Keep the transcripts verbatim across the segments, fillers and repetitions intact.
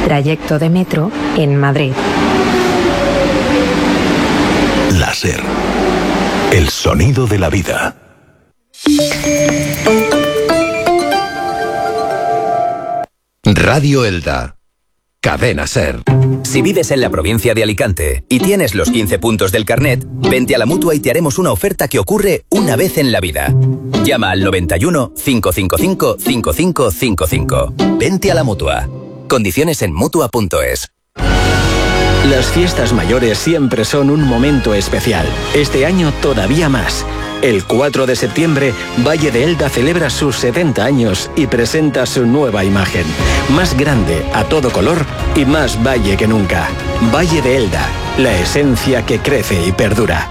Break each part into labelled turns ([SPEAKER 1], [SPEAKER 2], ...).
[SPEAKER 1] trayecto de metro en Madrid.
[SPEAKER 2] La SER. El sonido de la vida.
[SPEAKER 3] Radio Elda. Cadena SER.
[SPEAKER 4] Si vives en la provincia de Alicante y tienes los quince puntos del carnet, vente a la Mutua y te haremos una oferta que ocurre una vez en la vida. Llama al noventa y uno, cinco cinco cinco, cinco cinco cinco cinco. Vente a la Mutua. Condiciones en Mutua punto es.
[SPEAKER 5] Las fiestas mayores siempre son un momento especial. Este año todavía más. El cuatro de septiembre, Valle de Elda celebra sus setenta años y presenta su nueva imagen. Más grande, a todo color y más valle que nunca. Valle de Elda, la esencia que crece y perdura.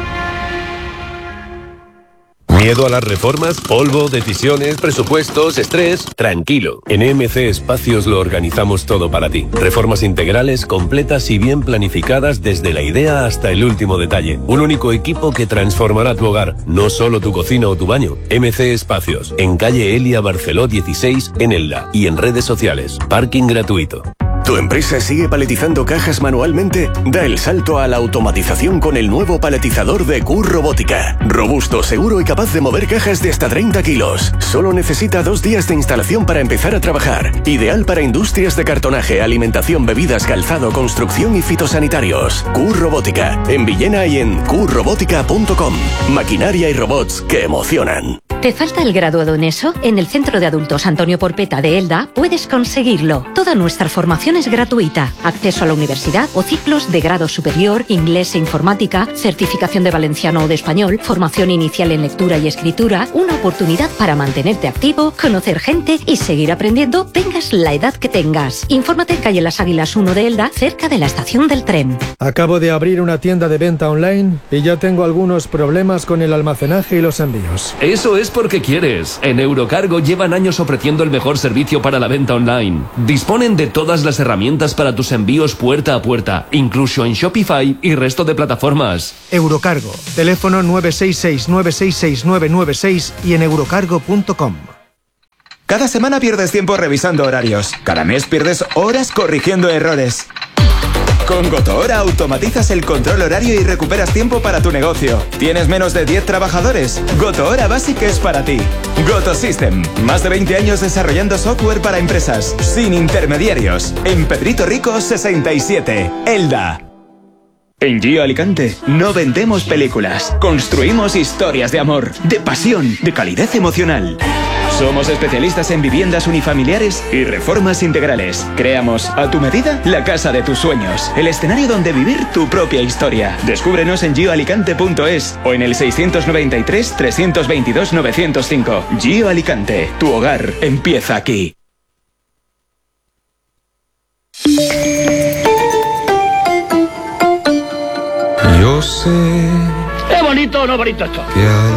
[SPEAKER 6] ¿Miedo a las reformas? ¿Polvo, decisiones, presupuestos, estrés? Tranquilo. En E M C Espacios lo organizamos todo para ti. Reformas integrales, completas y bien planificadas desde la idea hasta el último detalle. Un único equipo que transformará tu hogar, no solo tu cocina o tu baño. E M C Espacios, en calle Elia Barceló dieciséis, en Elda, y en redes sociales. Parking gratuito.
[SPEAKER 2] ¿Tu empresa sigue paletizando cajas manualmente? Da el salto a la automatización con el nuevo paletizador de Q Robótica. Robusto, seguro y capaz de mover cajas de hasta treinta kilos. Solo necesita dos días de instalación para empezar a trabajar. Ideal para industrias de cartonaje, alimentación, bebidas, calzado, construcción y fitosanitarios. Q Robótica. En Villena y en q robótica punto com. Maquinaria y robots que emocionan.
[SPEAKER 7] ¿Te falta el graduado en eso? En el Centro de Adultos Antonio Porpeta de Elda puedes conseguirlo. Toda nuestra formación es gratuita. Acceso a la universidad o ciclos de grado superior, inglés e informática, certificación de valenciano o de español, formación inicial en lectura y escritura, una oportunidad para mantenerte activo, conocer gente y seguir aprendiendo, tengas la edad que tengas. Infórmate en calle Las Águilas uno de Elda, cerca de la estación del tren.
[SPEAKER 8] Acabo de abrir una tienda de venta online y ya tengo algunos problemas con el almacenaje y los envíos.
[SPEAKER 9] Eso es porque quieres. En Eurocargo llevan años ofreciendo el mejor servicio para la venta online. Disponen de todas las herramientas para tus envíos puerta a puerta, incluso en Shopify y resto de plataformas.
[SPEAKER 8] Eurocargo, teléfono nueve seis seis, nueve seis seis, nueve nueve seis y en eurocargo punto com.
[SPEAKER 10] Cada semana pierdes tiempo revisando horarios. Cada mes pierdes horas corrigiendo errores. Con GotoHora automatizas el control horario y recuperas tiempo para tu negocio. ¿Tienes menos de diez trabajadores? GotoHora Basic es para ti. GotoSystem. Más de veinte años desarrollando software para empresas. Sin intermediarios. En Pedrito Rico sesenta y siete. Elda. En Gio Alicante no vendemos películas. Construimos historias de amor, de pasión, de calidez emocional. Somos especialistas en viviendas unifamiliares y reformas integrales. Creamos, a tu medida, la casa de tus sueños. El escenario donde vivir tu propia historia. Descúbrenos en gio alicante punto es o en el seiscientos noventa y tres, trescientos veintidós, novecientos cinco. Gio Alicante, tu hogar empieza aquí.
[SPEAKER 11] Yo sé.
[SPEAKER 12] ¿Es bonito o no bonito esto?
[SPEAKER 11] Que hay